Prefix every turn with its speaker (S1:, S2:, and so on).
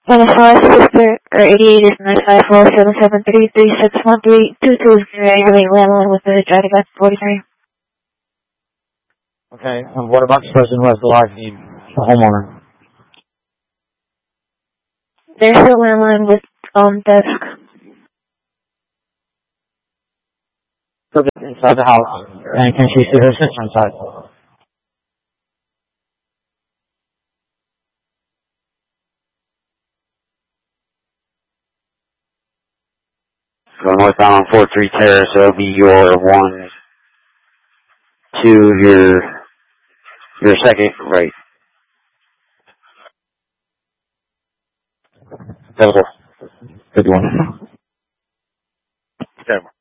S1: NSLS sister, or 88 is 954-773-3613-220. Your landline with the Jadigat 43.
S2: Okay, and what about the person who has the live feed, the homeowner?
S1: There's the landline with desk.
S2: Inside the house, and can she see her sister inside?
S3: Go northbound on 43 Terrace, so it'll be your 1, 2, your second right.
S2: Good one.
S3: Okay.